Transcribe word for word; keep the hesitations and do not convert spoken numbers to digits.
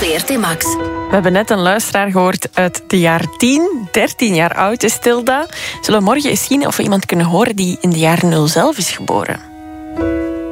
V R T Max. We hebben net een luisteraar gehoord uit de jaar tien. dertien jaar oud is Tilda. Zullen we morgen eens zien of we iemand kunnen horen die in de jaren nul zelf is geboren?